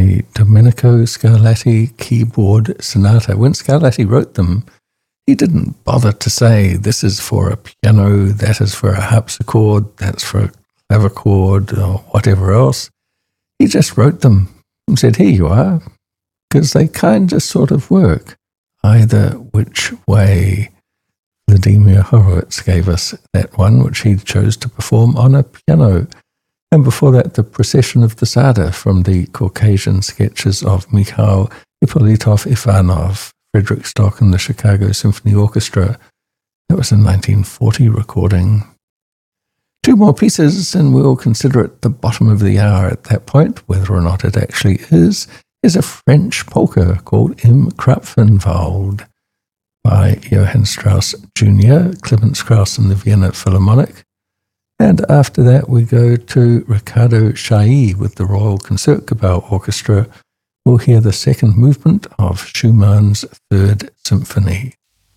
a Domenico Scarlatti keyboard sonata. When Scarlatti wrote them, he didn't bother to say, this is for a piano, that is for a harpsichord, that's for a clavichord, or whatever else. He just wrote them and said, here you are, because they kind of sort of work. Either which way, Vladimir Horowitz gave us that one, which he chose to perform on a piano. And before that, the Procession of the Sada from the Caucasian sketches of Mikhail Ippolitov Ivanov, Frederick Stock and the Chicago Symphony Orchestra. That was a 1940 recording. Two more pieces, and we'll consider it the bottom of the hour at that point, whether or not it actually is a French polka called Im Krapfenwald by Johann Strauss Jr., Clemens Krauss and the Vienna Philharmonic. And after that, we go to Riccardo Chailly with the Royal Concertgebouw Orchestra. We'll hear the second movement of Schumann's Third Symphony.